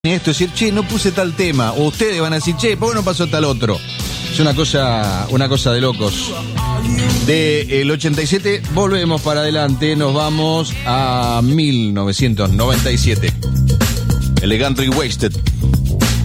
esto, decir, che, no puse tal tema, o ustedes van a decir, che, ¿por qué no pasó tal otro? Es una cosa de locos. Del 87 volvemos para adelante, nos vamos a 1997. El de Country Wasted.